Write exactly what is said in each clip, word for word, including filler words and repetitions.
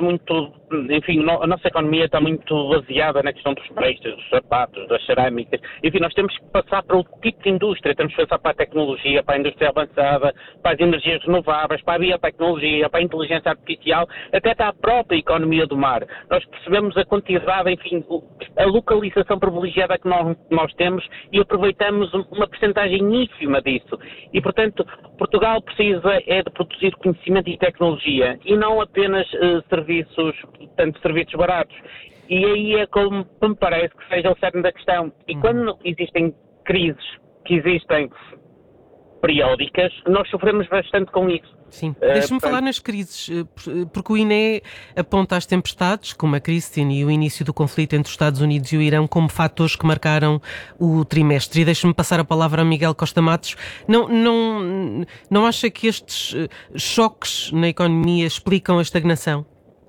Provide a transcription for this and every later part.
muito, enfim, no, a nossa economia está muito baseada na questão dos prestos, dos sapatos, das cerâmicas. Enfim, nós temos que passar para outro tipo de indústria, temos que passar para a tecnologia, para a indústria avançada, para as energias renováveis, para a biotecnologia, para a inteligência artificial, até para a própria economia do mar. Nós percebemos a quantidade, enfim, a localização privilegiada que nós, nós temos e aproveitamos uma percentagem ínfima disso. E, portanto, Portugal precisa é de produzir conhecimento e tecnologia e não apenas uh, serviços, portanto, serviços baratos. E aí é como me parece que seja o cerne da questão. E uhum. quando existem crises que existem periódicas, nós sofremos bastante com isso. Sim, Uh, deixa-me portanto... falar nas crises, porque o I N E aponta as tempestades, como a Christine e o início do conflito entre os Estados Unidos e o Irão, como fatores que marcaram o trimestre. E deixa-me passar a palavra a Miguel Costa Matos. Não, não, não acha que estes choques na economia explicam a estagnação?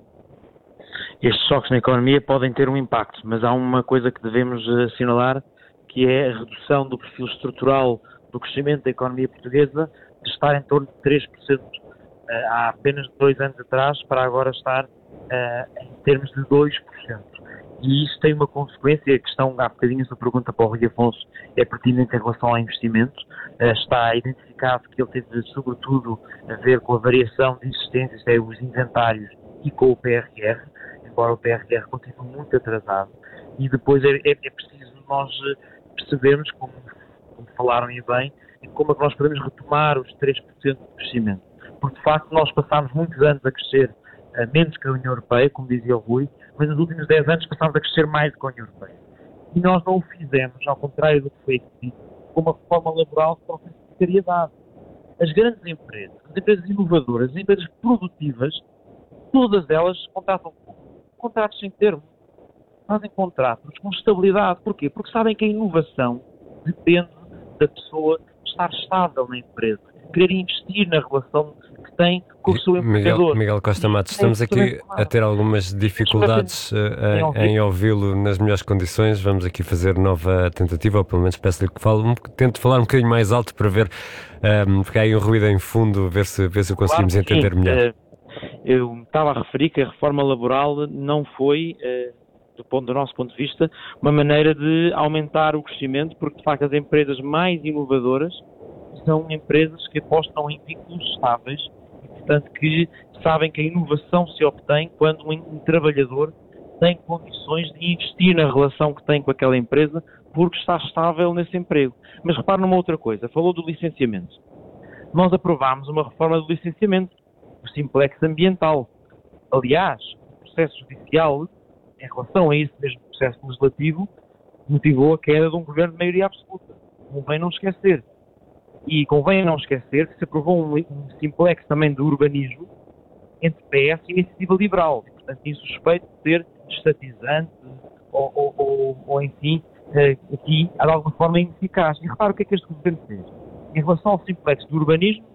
Estes choques na economia podem ter um impacto, mas há uma coisa que devemos assinalar, que é a redução do perfil estrutural do crescimento da economia portuguesa, de estar em torno de três por cento uh, há apenas dois anos atrás, para agora estar uh, em termos de dois por cento. E isso tem uma consequência, a questão, há bocadinho, essa pergunta para o Rui Afonso é pertinente em relação ao investimento. Uh, está identificado que ele teve, sobretudo, a ver com a variação de existências, isto é, os inventários, e com o P R R, embora o P R R continue muito atrasado. E depois é, é, é preciso nós percebermos, como, como falaram e bem, como é que nós podemos retomar os três por cento de crescimento. Porque, de facto, nós passámos muitos anos a crescer uh, menos que a União Europeia, como dizia o Rui, mas nos últimos dez anos passámos a crescer mais do que a União Europeia. E nós não o fizemos, ao contrário do que foi aqui, com uma reforma laboral que trouxe precariedade. As grandes empresas, as empresas inovadoras, as empresas produtivas, todas elas contratam contratos sem termo. Fazem contratos com estabilidade. Porquê? Porque sabem que a inovação depende da pessoa estar estável na empresa, querer investir na relação que tem com o seu empregador. Miguel, Miguel Costa Matos, estamos aqui a ter algumas dificuldades uh, em, em ouvi-lo nas melhores condições. Vamos aqui fazer nova tentativa, ou pelo menos peço-lhe que fale, um, tente falar um bocadinho mais alto para ver, um, porque há aí um ruído em fundo, ver se, ver se conseguimos claro, entender sim. melhor. Eu estava a referir que a reforma laboral não foi... Uh, do, ponto, do nosso ponto de vista, uma maneira de aumentar o crescimento, porque de facto as empresas mais inovadoras são empresas que apostam em vínculos estáveis e, portanto, que sabem que a inovação se obtém quando um, um trabalhador tem condições de investir na relação que tem com aquela empresa porque está estável nesse emprego. Mas repare numa outra coisa, falou do licenciamento. Nós aprovámos uma reforma do licenciamento, o Simplex ambiental. Aliás, o processo judicial em relação a esse mesmo processo legislativo, motivou a queda de um governo de maioria absoluta. Convém não esquecer. E convém não esquecer que se aprovou um, um simplex também do urbanismo entre P S e Iniciativa Liberal. E, portanto, insuspeito de ser estatizante ou, ou, ou, ou enfim, aqui, de alguma forma, ineficaz. E repara o que é que este governo fez. Em relação ao simplex do urbanismo,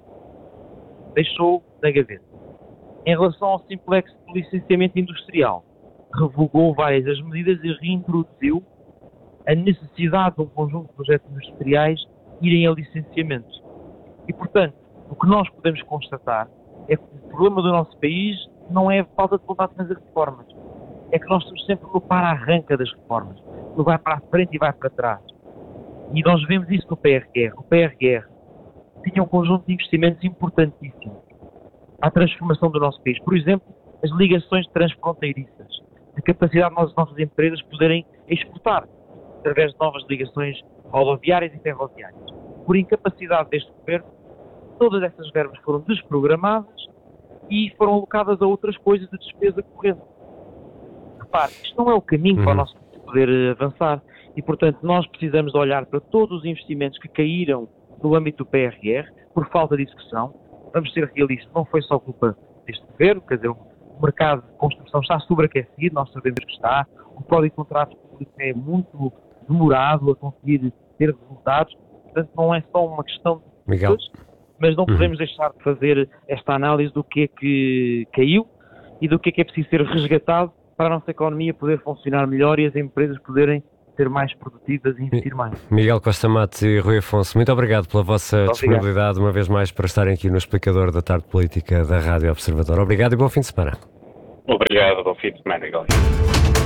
deixou na gaveta. Em relação ao simplex do licenciamento industrial, revogou várias das medidas e reintroduziu a necessidade de um conjunto de projetos industriais irem a licenciamento. E, portanto, o que nós podemos constatar é que o problema do nosso país não é a falta de vontade de fazer reformas. É que nós estamos sempre no para-arranca das reformas. No vai para a frente e vai para trás. E nós vemos isso no P R R. O P R R tinha um conjunto de investimentos importantíssimos à transformação do nosso país. Por exemplo, as ligações transfronteiriças. A capacidade das nossas empresas poderem exportar através de novas ligações rodoviárias e ferroviárias. Por incapacidade deste governo, todas essas verbas foram desprogramadas e foram alocadas a outras coisas de despesa corrente. Repare, isto não é o caminho uhum. para o nosso poder avançar e, portanto, nós precisamos de olhar para todos os investimentos que caíram no âmbito do P R R por falta de execução. Vamos ser realistas, não foi só culpa deste governo, quer dizer, o mercado de construção está sobreaquecido, nós sabemos que está, o código de contratos públicos é muito demorado a conseguir ter resultados, portanto não é só uma questão de pessoas, mas não podemos uhum. deixar de fazer esta análise do que é que caiu e do que é que é preciso ser resgatado para a nossa economia poder funcionar melhor e as empresas poderem ser mais produtivas e investir mais. Miguel Costa Matos e Rui Afonso, muito obrigado pela vossa muito disponibilidade obrigado. uma vez mais para estarem aqui no Explicador da Tarde Política da Rádio Observador. Obrigado e bom fim de semana. Obrigado, bom fim de semana, igualmente.